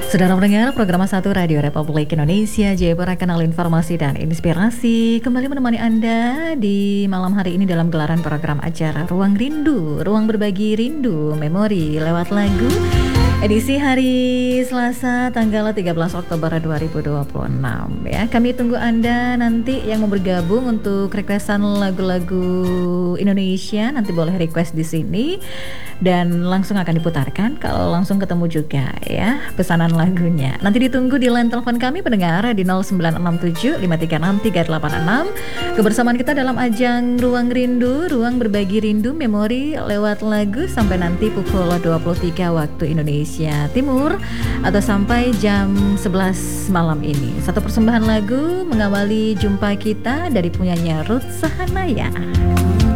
Saudara pendengar program Satu Radio Republik Indonesia Jaipura, kanal informasi dan inspirasi, kembali menemani Anda di malam hari ini dalam gelaran program acara Ruang Rindu, Ruang Berbagi Rindu, Memori lewat lagu, edisi hari Selasa tanggal 13 Oktober 2026 ya. Kami tunggu Anda nanti yang mau bergabung untuk requestan lagu-lagu Indonesia, nanti boleh request di sini dan langsung akan diputarkan kalau langsung ketemu juga ya pesanan lagunya. Nanti ditunggu di line telepon kami pendengar di 0967 536 386. Kebersamaan kita dalam ajang Ruang Rindu, Ruang Berbagi Rindu, Memori lewat lagu sampai nanti pukul 23 waktu Indonesia Timur atau sampai jam 11 malam ini. Satu persembahan lagu mengawali jumpa kita dari punyanya Ruth Sahanaya.